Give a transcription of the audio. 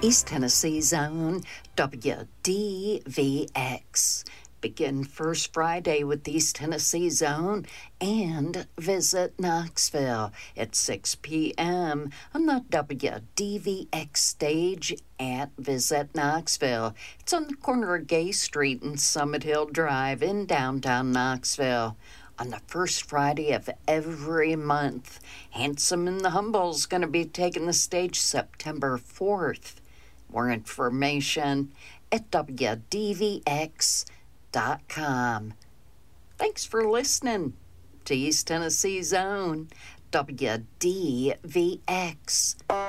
East Tennessee's own WDVX. Begin First Friday with East Tennessee's own and visit Knoxville at 6 p.m. on the WDVX stage at Visit Knoxville. It's on the corner of Gay Street and Summit Hill Drive in downtown Knoxville. On the first Friday of every month, Handsome and the Humble's going to be taking the stage September 4th. More information at WDVX.com. Thanks for listening to East Tennessee's own WDVX.